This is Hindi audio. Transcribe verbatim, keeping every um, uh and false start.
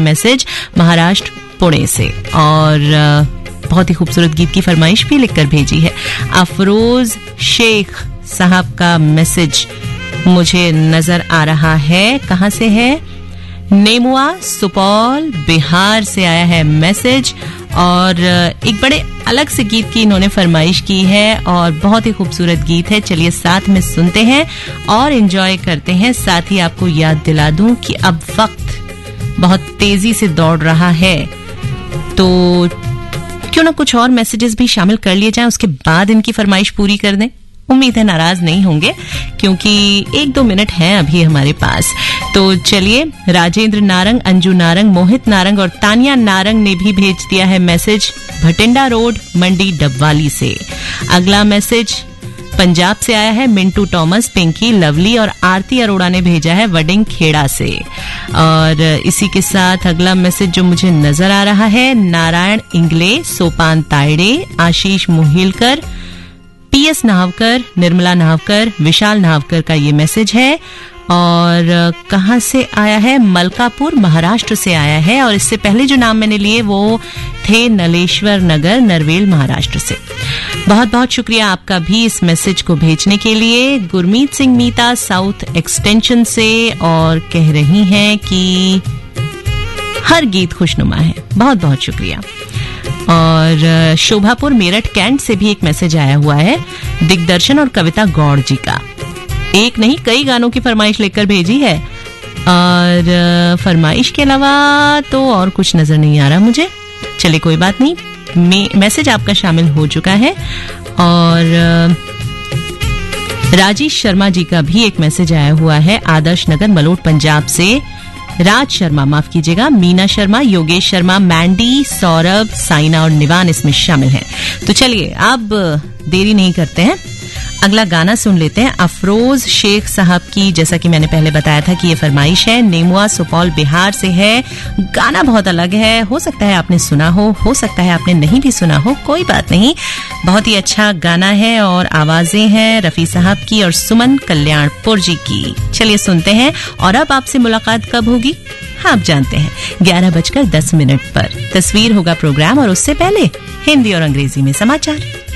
मैसेज महाराष्ट्र पुणे से, और बहुत ही खूबसूरत गीत की फरमाइश भी लिखकर भेजी है। अफरोज शेख साहब का मैसेज मुझे नजर आ रहा है, कहां से है? नेमुआ सुपौल बिहार से आया है मैसेज, और एक बड़े अलग से गीत की इन्होंने फरमाइश की है और बहुत ही खूबसूरत गीत है। चलिए साथ में सुनते हैं और एंजॉय करते हैं। साथ ही आपको याद दिला दूं कि अब वक्त बहुत तेजी से दौड़ रहा है, तो क्यों ना कुछ और मैसेजेस भी शामिल कर लिए जाएं, उसके बाद इनकी फरमाइश पूरी कर दें। उम्मीद है नाराज नहीं होंगे, क्योंकि एक दो मिनट हैं अभी हमारे पास। तो चलिए, राजेंद्र नारंग, अंजू नारंग, मोहित नारंग और तानिया नारंग ने भी भेज दिया है मैसेज भटिंडा रोड मंडी डबवाली से। अगला मैसेज पंजाब से आया है, मिंटू टॉमस, पिंकी, लवली और आरती अरोड़ा ने भेजा है वडिंग खेड़ा से। और इसी के साथ अगला मैसेज जो मुझे नजर आ रहा है, नारायण इंगले, सोपान तायड़े, आशीष मुहिलकर, पीएस नावकर, निर्मला नावकर, विशाल नावकर का ये मैसेज है। और कहां से आया है? मलकापुर महाराष्ट्र से आया है, और इससे पहले जो नाम मैंने लिए वो थे नलेश्वर नगर, नरवेल महाराष्ट्र से। बहुत बहुत शुक्रिया आपका भी इस मैसेज को भेजने के लिए। गुरमीत सिंह मीता साउथ एक्सटेंशन से, और कह रही हैं कि हर गीत खुशनुमा है। बहुत बहुत शुक्रिया। और शोभापुर मेरठ कैंट से भी एक मैसेज आया हुआ है, दिग्दर्शन और कविता गौड़ जी का। एक नहीं कई गानों की फरमाइश लेकर भेजी है, और फरमाइश के अलावा तो और कुछ नजर नहीं आ रहा मुझे। चलिए कोई बात नहीं, मैसेज आपका शामिल हो चुका है। और राजेश शर्मा जी का भी एक मैसेज आया हुआ है, आदर्श नगर मलोट पंजाब से। राज शर्मा, माफ कीजिएगा, मीना शर्मा, योगेश शर्मा, मैंडी, सौरभ, साइना और निवान इसमें शामिल हैं। तो चलिए अब देरी नहीं करते हैं, अगला गाना सुन लेते हैं। अफरोज शेख साहब की, जैसा कि मैंने पहले बताया था कि ये फरमाइश है, नेमुआ सुपौल बिहार से है। गाना बहुत अलग है, हो सकता है आपने सुना हो, हो सकता है आपने नहीं भी सुना हो, कोई बात नहीं। बहुत ही अच्छा गाना है और आवाजें हैं रफी साहब की और सुमन कल्याणपुर जी की। चलिए सुनते हैं। और अब आपसे मुलाकात कब होगी? हाँ, आप जानते हैं, ग्यारह बजकर दस मिनट पर तस्वीर होगा प्रोग्राम, और उससे पहले हिंदी और अंग्रेजी में समाचार।